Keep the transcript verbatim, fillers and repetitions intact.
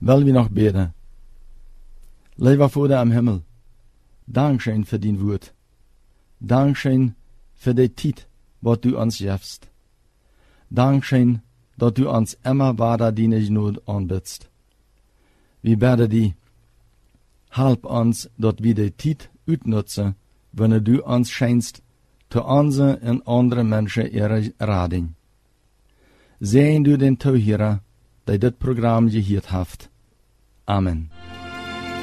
Will wir noch beten. Lieber Vater am Himmel, Dankeschön für dein Wort. Dankeschön für die Zeit, was du uns gibst. Dankeschön, dass du uns immer weiter deine Gnade anbietst. Wir beten dich, halb uns, dass wir die Zeit utnutzen, wenn du uns scheinst, zu uns und andere Menschen ihre Rading. Sehen du den Zuhörer, der das Programm gehört hat. Amen.